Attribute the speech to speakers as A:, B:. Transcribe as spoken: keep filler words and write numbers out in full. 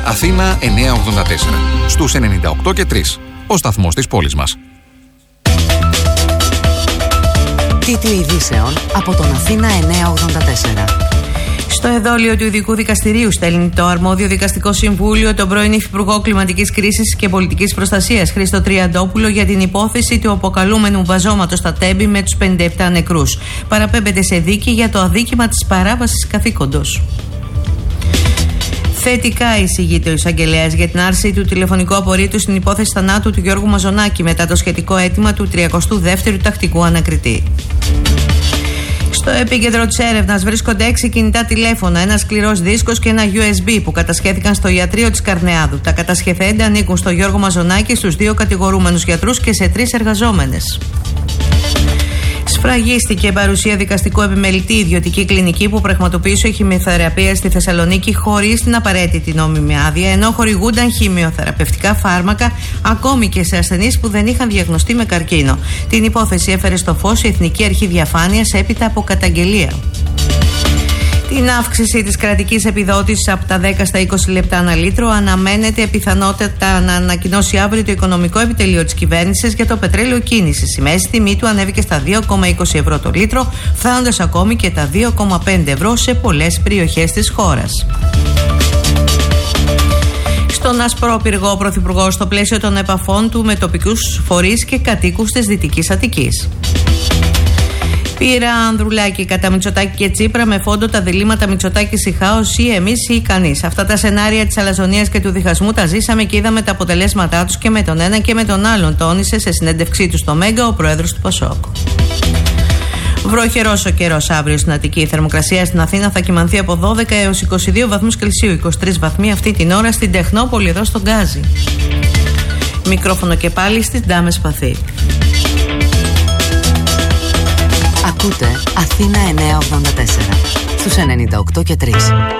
A: Αθήνα εννιακόσια ογδόντα τέσσερα. Στους ενενήντα οκτώ και τρία. Ο σταθμός της πόλης μας.
B: Τίτλοι ειδήσεων από τον Αθήνα εννιακόσια ογδόντα τέσσερα.
C: Στο εδόλιο του Ειδικού Δικαστηρίου στέλνει το αρμόδιο δικαστικό συμβούλιο τον πρώην Υφυπουργό Κλιματικής Κρίσης και Πολιτικής Προστασίας Χρήστο Τριαντόπουλο για την υπόθεση του αποκαλούμενου βαζώματος στα Τέμπη με τους πενήντα επτά νεκρούς. Παραπέμπεται σε δίκη για το αδίκημα της παράβασης καθήκοντος. Θετικά εισηγείται ο εισαγγελέας για την άρση του τηλεφωνικού απορρίτου στην υπόθεση θανάτου του Γιώργου Μαζονάκη μετά το σχετικό αίτημα του τριακοστού δεύτερου τακτικού ανακριτή. Στο επίκεντρο της έρευνας βρίσκονται έξι κινητά τηλέφωνα, ένα σκληρός δίσκος και ένα γιου ες μπι που κατασχέθηκαν στο ιατρείο της Καρνεάδου. Τα κατασχεθέντα ανήκουν στο Γιώργο Μαζονάκη, στους δύο κατηγορούμενους γιατρούς και σε τρεις εργαζόμενες. Σφραγίστηκε παρουσία δικαστικού επιμελητή ιδιωτική κλινική που πραγματοποίησε χημειοθεραπεία στη Θεσσαλονίκη χωρίς την απαραίτητη νόμιμη άδεια, ενώ χορηγούνταν χημειοθεραπευτικά φάρμακα ακόμη και σε ασθενείς που δεν είχαν διαγνωστεί με καρκίνο. Την υπόθεση έφερε στο φως η Εθνική Αρχή Διαφάνειας έπειτα από καταγγελία. Την αύξηση της κρατικής επιδότησης από τα δέκα στα είκοσι λεπτά ανά λίτρο αναμένεται πιθανότητα να ανακοινώσει αύριο το οικονομικό επιτελείο της κυβέρνησης για το πετρέλαιο κίνησης. Η μέση τιμή του ανέβηκε στα δύο κόμμα είκοσι ευρώ το λίτρο, φτάνοντας ακόμη και τα δύο κόμμα πέντε ευρώ σε πολλές περιοχές της χώρας. Στον Ασπρόπυργο, ο Πρωθυπουργός στο πλαίσιο των επαφών του με τοπικούς φορείς και κατοίκους της Δυτικής Αττικής. Πήρα Ανδρουλάκη κατά Μητσοτάκη και Τσίπρα με φόντο τα διλήμματα Μητσοτάκη ή χάος ή εμείς ή κανείς. Αυτά τα σενάρια της αλαζονίας και του διχασμού τα ζήσαμε και είδαμε τα αποτελέσματά τους και με τον ένα και με τον άλλον, τόνισε σε συνέντευξή του στο Μέγκα ο πρόεδρος του Πασόκ. Βροχερός ο καιρός αύριο στην Αττική. Η θερμοκρασία στην Αθήνα θα κυμανθεί από δώδεκα έως είκοσι δύο βαθμούς Κελσίου, είκοσι τρεις βαθμοί αυτή την ώρα στην Τεχνόπολη εδώ στον Γκάζι. Μικρόφωνο και πάλι στις Ντάμες Παθή.
B: Ακούτε Αθήνα εννιακόσια ογδόντα τέσσερα στους ενενήντα οκτώ και τρία.